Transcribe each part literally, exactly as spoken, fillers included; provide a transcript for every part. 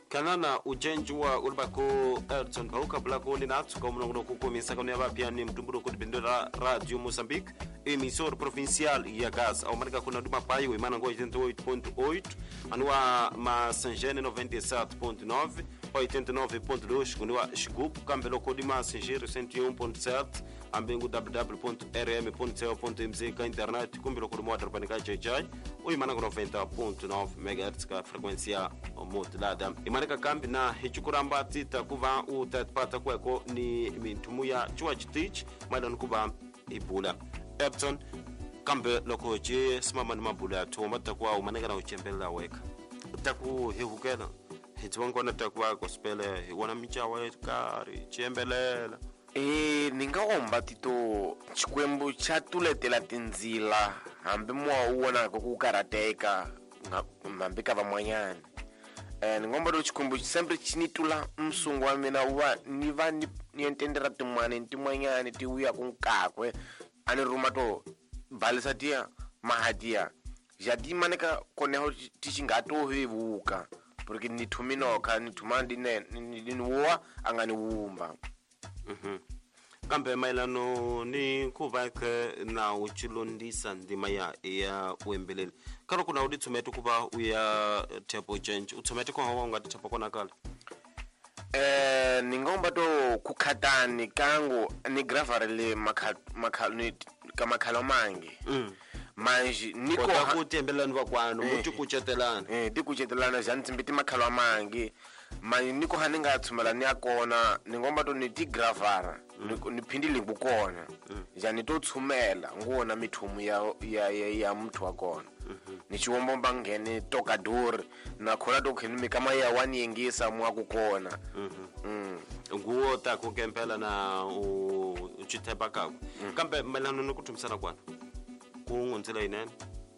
kanana ujenjwa ulibako Elton Bauka blako ni natsu kwa mnono kukomisa kwa niaba pia ni mtumburo kudipendera Radio Mozambique emisor provincial ya gas au marika kuna duma payo imana ngo oitenta e oito ponto oito anua ma Sangene noventa e sete ponto nove oitenta e nove ponto dois kunwa shigup kambelo kodima Sangere cento e um ponto sete ambengu w w w ponto r m ponto co ponto m z ka internet kumbelo kodimo atrapanika chai o imana ngo noventa ponto nove megahertz ka frequência modulada imarika kambi na hichukuramba tita kuva utatpata kweko ni mintumu ya George Teach madani kuva ibula Epton kambe loko je simama ni mabula to matakwa umaneka na uchembela weka utaku hehukena hitwango na takwa gospel wana michawa kari chembelela eh ningaomba tito chikwembu chatuletela tinzila hambe mwa uona kokukarateka ngambika vamwanyani eh ngomba do chikwembu sempre chinitula msungu wa mina uwa niva nientendera timwane timwanyani tiuya kunkakwe ani rumato balisatia mahadia jadi maneka koneho tichingato hevuka porque ni tuminoka ni tumandi ne ni nuwa angani wumba mhm kambe mailano ni kuvaka na uchilondisa ndima ya ya uembelele karo kuna udi tumetu kuba uya tempo change utumete kwa hawa ngati tempo kona kala eh ningomba to kukhatani kango ni gravarele makha makha ni kama khalomangi mm manje niko ha kutembelana vakwano muthi kuchetelana eh tikuchetelana janti mbiti makhalomangi manje niko haninga tsumelani yakona ningomba to ni digravara niphindile ngukona jani to tsumela ngona mithumu ya ya ya mthu wakona nichiwomba bangene tokaduri nakhona to khenimi kama ya waniyengisa mwakukona mhm nguwo ta kukempela na uchitepa kako kambe melano nokuthumsana kwana kungontsela inene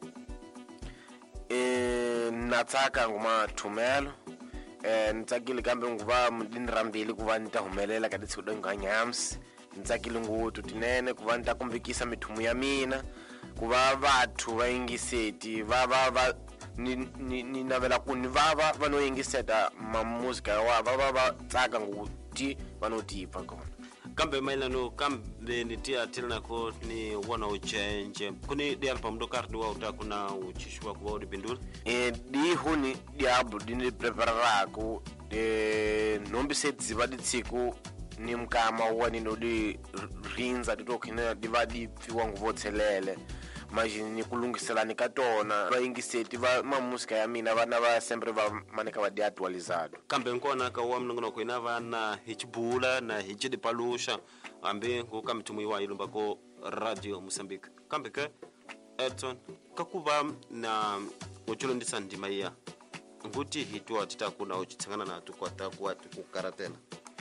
eh natsaka nguma thumelo eh ntsakile kambe nguva mdinrambili kuva nitahumelela kaditsudo nganyams ntsakile ngutu tinene kuva nitakumbikisa mithumu ya mina kuva vathu vaingiseti va va va ni ni navela kuni vava vanoyingiseta mamuzika wa vava va tsaka nguti vanotipa kona kambe mailano kambe nitia tilna ko ni wana uchenje kuni di album do card wa uta kuna uchishwa kuba udi bindul eh di huni diabu dini prepararako eh nombi set zibadi tsiku ni mkama wani no di rinza ditokina divadi fiwa nguvotselele manje ni kulungisela nikatona vaingiseti va mamusika ya mina vana va sempre va maneka va diatualizado kambe nkona ka wa mnongono ko ina vana hichibula na hichidipalusha ambe ngo kamitumu iwa ilumba ko Radio Mozambique kambe ke Elton kakuva na uchulondisa ndima ya nguti hitwa titakuna uchitsangana na tukwata kwa kukaratela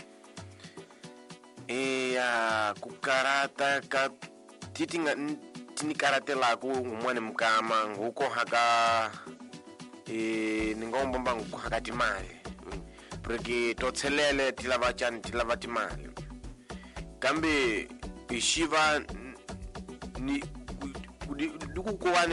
eh ya kukarata ka titinga tini karatela ku ngumwane mkama nguko haka eh ningomba mbangu hakati mali porque totselele tilava chani tilava timali kambe ishiva ni duku kuwani